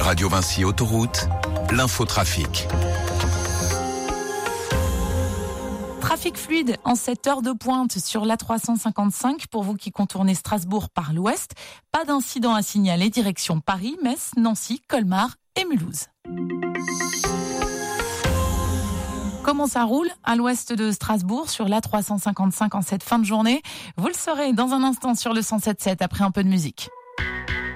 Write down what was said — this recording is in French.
Radio Vinci Autoroute, l'infotrafic. Trafic fluide en cette heure de pointe sur l'A355 pour vous qui contournez Strasbourg par l'ouest. Pas d'incident à signaler, direction Paris, Metz, Nancy, Colmar et Mulhouse. Comment ça roule à l'ouest de Strasbourg sur l'A355 en cette fin de journée? Vous le saurez dans un instant sur le 107.7 après un peu de musique.